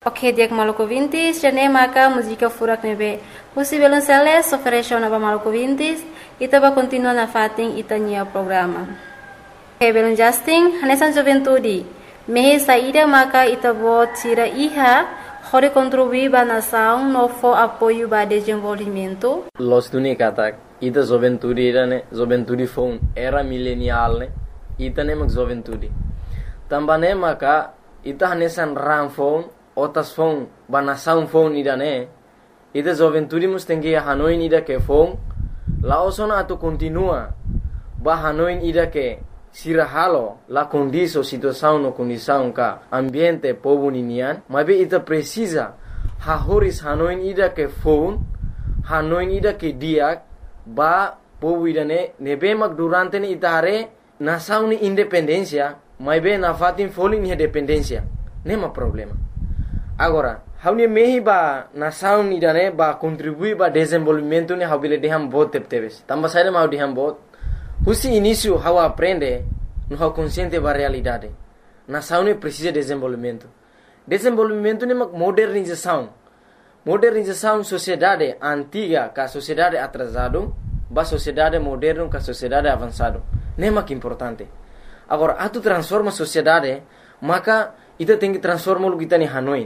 Ok, dia Maluku Vintis, jane maka música furak nebe. Husi belum seles, oferecer na Maluku Vintis, ita ba continua na fating ita nia programa. Ok, belum Justin, hanesan juventude. Mehe saída maka ita bo tira iha, hore contribuir ba nação no fo apoio ba desenvolvimento. Los tuni katak, ita juventude ira ne, juventude phone era milenial ne, ita ne mak juventude. Tambane maka ita hanesan ram phone Otas phone, banasaun phone ida ne. Ida juventude mus tengi hanoin ida ke phone. Laosona atu continua. Ba hanoin ida ke sirahalo la condiso situação no condição ka ambiente povo ninian. Mabe ita precisa hahoris hanoin ida ke phone. Hanoin ida ke diak ba povo ida ne nebe mak durante ne ita hare nasaun ni independencia. Mabe na fatin folin ni dependencia. Nema problema. Agora, haunia mehi ba nação ni dane ba contribui ba desenvolvimento ne haubile deham bot tepteves. Tamba saída mau deham bot. Husi início hau aprende no hau consciente ba realidade. Nação ne precisa desenvolvimento. Desenvolvimento ne mak modernização. Modernização sociedade antiga ka sociedade atrasado ba sociedade moderno ka sociedade avançado. Ne mak importante. Agora, atu transforma sociedade, maka ita tem que transformar o que está em Hanoi.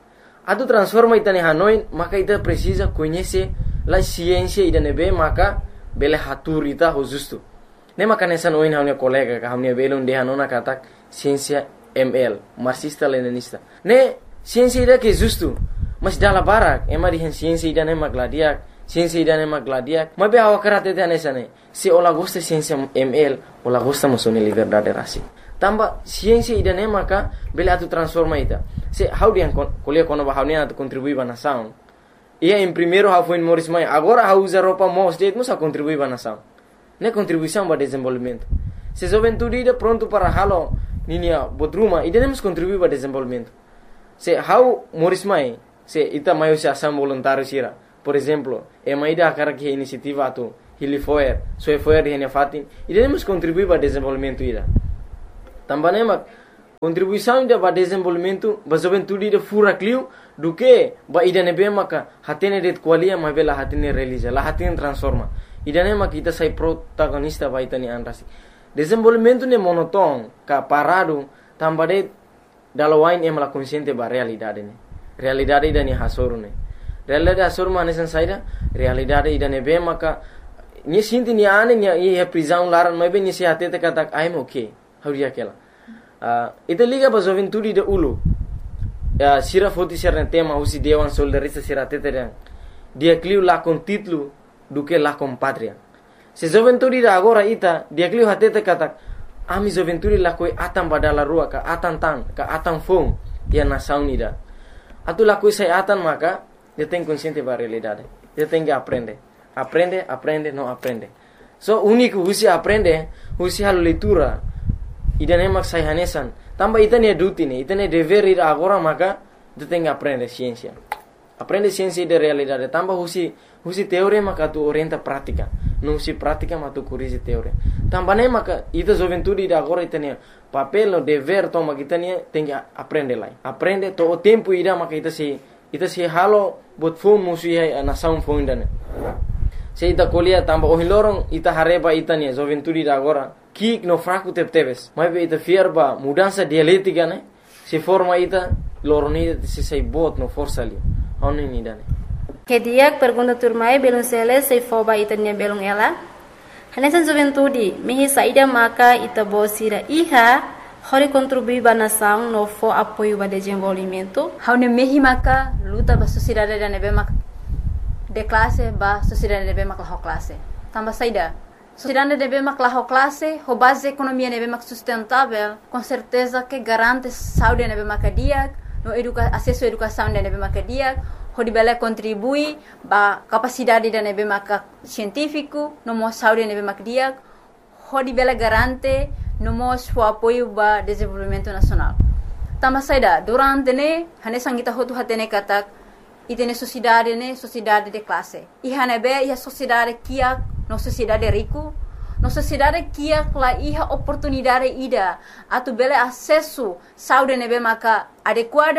Atu transforma ita em Hanoi, maka ita precisa conhecer a ciência ida nebe, maka bele hatur ita ho justo. Ne maka nessa noin haunia colega ka haunia bele unde hanona katak ciência ML, marxista leninista. Ne ciência ida que justo, mas dala barak, ema di ciência ida ne magladiak, ciência ida ne magladiak. Mabe hawa karate te nessa ne. Se ola gosta ciência ML, ola gosta masoni liberdade rasi. Tamba ciência ida ne maka bele atu transforma ita. Se how dia kuliah kono ba haunia atu contribui ba nação. Ia em primeiro how foi Morris Mai, agora how usa roupa mos de musa contribui ba nação. Ne contribuição ba desenvolvimento. Se juventude ida pronto para halo ninia bodruma ida nemos contribui ba desenvolvimento. Se how Morris Mai, se ita maio se ação voluntário sira. Por exemplo, e maida akara que iniciativa atu Hilifoer, so foer de fatin, ida nemos contribui ba desenvolvimento ida. Também mak contribuição ida ba desenvolvimento ba juventude ida fura clio do que ba ida nebe maka hatene det qualia ma bela hatene realiza la hatene transforma ida ne mak kita sai protagonista ba itani anrasi desenvolvimento ne monoton ka parado tambade dalawain em la consciente ba realidade ne realidade ida ni hasoru ne realidade hasoru mane san saida realidade ida nebe maka ni sinti ni ane ni e prisão laran ma be ni se hatete katak I'm okay hauria kela ita liga ba juventude de ulu sira foti serna tema usi dewan soldarista sira teteren dia cliu la con título do que la con patria se juventude da agora ita dia cliu hatete katak ami juventude la koi atan badala rua ka atan tan ka atan fon dia nação ida atu la koi sai atan maka dia tem consciente ba realidade dia tem que aprende não aprende so único usi aprende usi halo leitura ida ne mak sai hanesan tamba ita ne duty ne ita ne dever ida agora maka tu tem que aprender ciência de realidade tamba husi teoria maka tu orienta prática não husi prática mas tu corrige teoria tamba ne maka ita juventude ida agora ita ne papel no dever toma kita ne tem que aprender lá aprende to o tempo ida maka ita se halo bot phone musi na sound phone dane se ita kolia tamba o hilorong ita hareba ita ne juventude ida agora kik no fraco tepteves mas ita fierba mudança dialética né se forma ita loroni se sei bot no força ali oni ni dane Que dia pergunta turmai belum seles sei foba ita nia belum ela hanesan juventude mehi saída maka ita bosira iha hori contribui ba nação no fo apoio ba desenvolvimento haune mehi maka luta ba sociedade da nebe mak de classe ba sociedade nebe mak la classe tamba saída sociedade deve mak classe, ho base economia deve mak sustentável, com certeza que garante saúde deve mak dia, no acesso à educação deve mak dia, ho dibele contribui ba capacidade deve mak científico, no mo saúde deve mak dia, ho dibele garante no mo o apoio ba desenvolvimento nacional. Tama saida durante ne hane sangita hotu hatene katak itene sociedade de classe. I hanebe ia sociedade kia no sociedade rico, no sociedade kia la iha oportunidade ida atu bele acesso saúde nebe maka adequada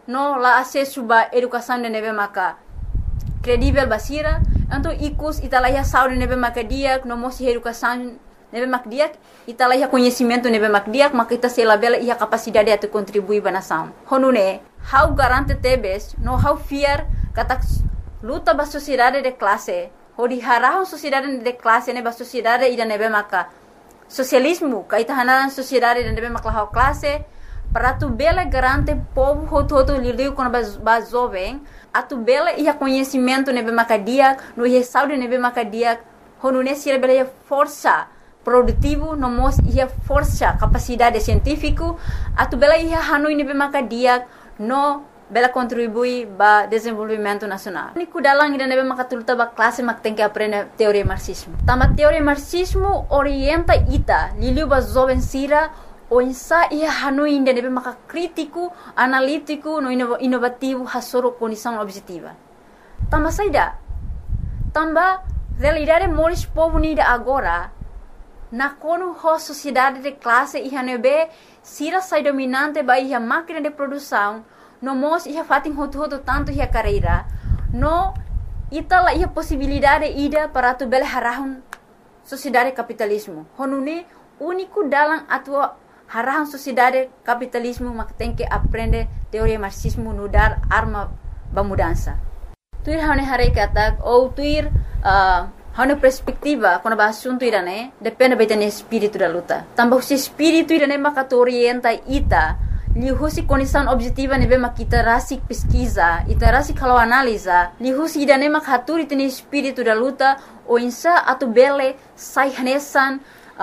no la acesso ba educação de nebe maka credível basira, então icus italaya saúde nebe maka dia, no mosi educação nebe mak dia, italaya conhecimento nebe mak dia, maka ita sela bela ia capacidade de contribuir ba nação. Honune, how garante tebes, no how fear kata luta ba sociedade de classe, hodi harahon sociedade de classe ne ba sociedade ida nebe maka socialismo, kaita hanaran sociedade de nebe maka how classe, para tu bela garante povo hoto lidiu com ba jovem, a tu bela ia conhecimento nebe maka dia, no ia saúde nebe maka dia, honune sira bela ia força produtivo, no mos ia força capacidade científico, a tu bela ia hanui nebe maka dia, no bela contribui ba desenvolvimento nacional. Niku dalang ida nebe maka tulta ba classe mak tem que aprender teoria marxismo. Tama teoria marxismo orienta ita, liliu ba jovem sira, o insa ia hanui ida nebe maka crítico, analítico, no inovativo, hasoro condição objetiva. Tama saida. Tamba realidade moris povo nida agora, na kono ho sociedade de classe ia nebe sira sai dominante ba ia máquina de produção, no mos ia fatin hoto tanto ia carreira, no itala ia possibilidade ida para tu bela harahun sociedade capitalismo. Honune único dalam atua harahun sociedade capitalismo mak tem que aprender teoria marxismo no dar arma ba mudança. Tuir hane hare kata ou tuir hane perspectiva quando ba assunto irane depende ba tene espírito da luta. Tambah se espírito irane mak orienta ita lihusi condição objetiva nebe mak ita rasik pesquisa, ita rasik kalau analisa, lihusi idane mak haturi tene espírito da luta o insa atu bele sai hanesan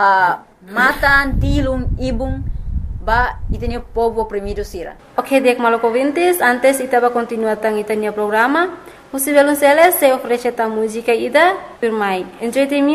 matan tilung ibung ba itene povo oprimido sira. Ok, dek maloko vintes, antes itaba continuar tang itania programa. Musivelun sele se oferece ta música ida firmai. Enjoy the music.